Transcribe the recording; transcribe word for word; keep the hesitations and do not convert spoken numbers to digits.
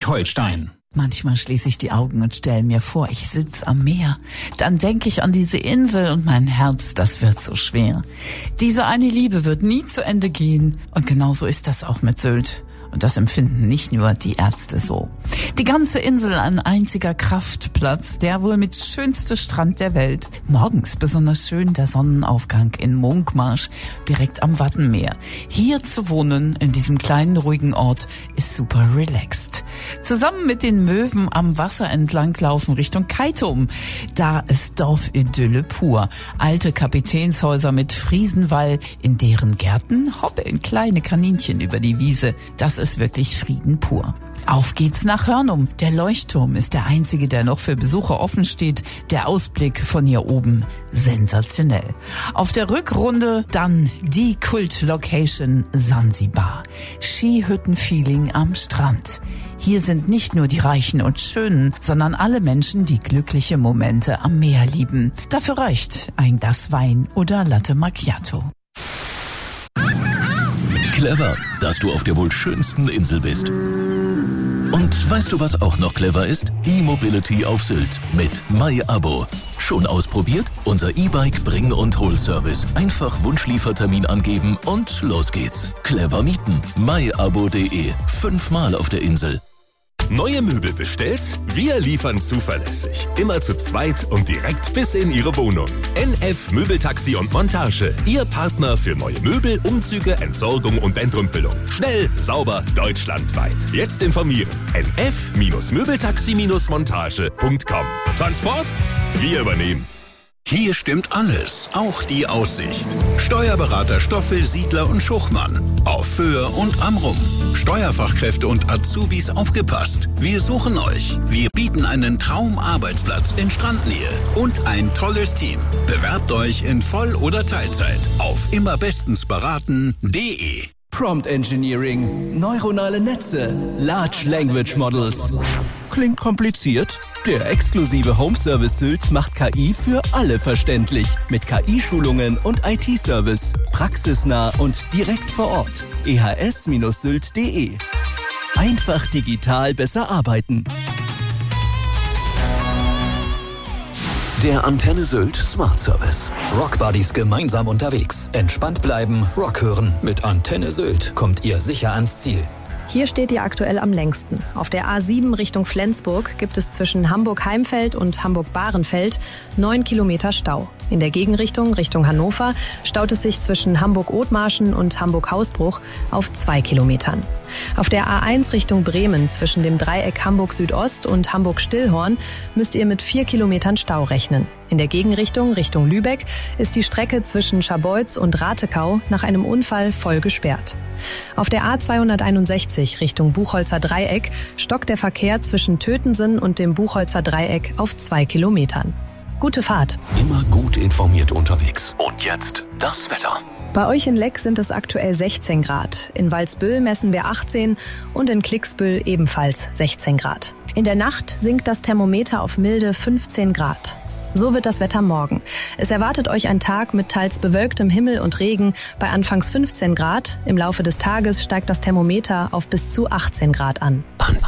Schleswig-Holstein. Manchmal schließe ich die Augen und stelle mir vor, ich sitze am Meer. Dann denke ich an diese Insel und mein Herz, das wird so schwer. Diese eine Liebe wird nie zu Ende gehen. Und genauso ist das auch mit Sylt. Und das empfinden nicht nur die Ärzte so. Die ganze Insel ein einziger Kraftplatz, der wohl mit schönste Strand der Welt. Morgens besonders schön der Sonnenaufgang in Munkmarsch, direkt am Wattenmeer. Hier zu wohnen, in diesem kleinen, ruhigen Ort, ist super relaxed. Zusammen mit den Möwen am Wasser entlanglaufen Richtung Keitum. Da ist Dorfidylle pur. Alte Kapitänshäuser mit Friesenwall, in deren Gärten hoppeln kleine Kaninchen über die Wiese. Das ist wirklich Frieden pur. Auf geht's nach Hörnum. Der Leuchtturm ist der einzige, der noch für Besucher offen steht. Der Ausblick von hier oben sensationell. Auf der Rückrunde dann die Kult-Location Sansibar. Skihütten-Feeling am Strand. Hier sind nicht nur die Reichen und Schönen, sondern alle Menschen, die glückliche Momente am Meer lieben. Dafür reicht ein Glas Wein oder Latte Macchiato. Clever, dass du auf der wohl schönsten Insel bist. Und weißt du, was auch noch clever ist? E-Mobility auf Sylt mit MyAbo. Schon ausprobiert? Unser E-Bike Bring- und Hol-Service. Einfach Wunschliefertermin angeben und los geht's. Clever mieten. my abo punkt de. Fünfmal auf der Insel. Neue Möbel bestellt? Wir liefern zuverlässig. Immer zu zweit und direkt bis in Ihre Wohnung. N F Möbeltaxi und Montage. Ihr Partner für neue Möbel, Umzüge, Entsorgung und Entrümpelung. Schnell, sauber, deutschlandweit. Jetzt informieren. n f Möbeltaxi Montage punkt com. Transport? Wir übernehmen. Hier stimmt alles, auch die Aussicht. Steuerberater Stoffel, Siedler und Schuchmann. Auf Föhr und Amrum. Steuerfachkräfte und Azubis aufgepasst. Wir suchen euch. Wir bieten einen Traumarbeitsplatz in Strandnähe und ein tolles Team. Bewerbt euch in Voll- oder Teilzeit auf immerbestensberaten punkt de. Prompt Engineering, neuronale Netze, Large Language Models. Klingt kompliziert? Der exklusive Home Service Sylt macht K I für alle verständlich. Mit K I-Schulungen und I T-Service. Praxisnah und direkt vor Ort. e h s sylt punkt de. Einfach digital besser arbeiten. Der Antenne Sylt Smart Service. Rockbuddies gemeinsam unterwegs. Entspannt bleiben, Rock hören. Mit Antenne Sylt kommt ihr sicher ans Ziel. Hier steht ihr aktuell am längsten. Auf der A sieben Richtung Flensburg gibt es zwischen Hamburg-Heimfeld und Hamburg-Bahrenfeld neun Kilometer Stau. In der Gegenrichtung, Richtung Hannover, staut es sich zwischen Hamburg-Othmarschen und Hamburg-Hausbruch auf zwei Kilometern. Auf der A eins Richtung Bremen zwischen dem Dreieck Hamburg-Südost und Hamburg-Stillhorn müsst ihr mit vier Kilometern Stau rechnen. In der Gegenrichtung, Richtung Lübeck, ist die Strecke zwischen Scharbeutz und Ratekau nach einem Unfall voll gesperrt. Auf der A zweihunderteinundsechzig Richtung Buchholzer Dreieck stockt der Verkehr zwischen Tötensen und dem Buchholzer Dreieck auf zwei Kilometern. Gute Fahrt. Immer gut informiert unterwegs. Und jetzt das Wetter. Bei euch in Leck sind es aktuell sechzehn Grad. In Walsbüll messen wir achtzehn und in Klicksbüll ebenfalls sechzehn Grad. In der Nacht sinkt das Thermometer auf milde fünfzehn Grad. So wird das Wetter morgen. Es erwartet euch ein Tag mit teils bewölktem Himmel und Regen bei anfangs fünfzehn Grad. Im Laufe des Tages steigt das Thermometer auf bis zu achtzehn Grad an. Antenne